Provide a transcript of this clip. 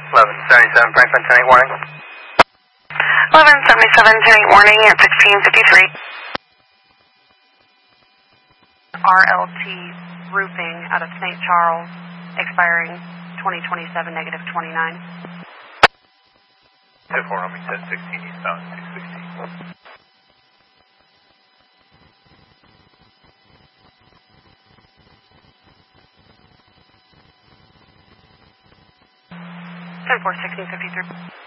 1177, Franklin, 10-8 warning. 1177, 10-8 warning at 1653. RLT Roofing out of St. Charles, expiring 2027, negative 29. 10-4, roaming 1016, eastbound 660. 10-4, 1653.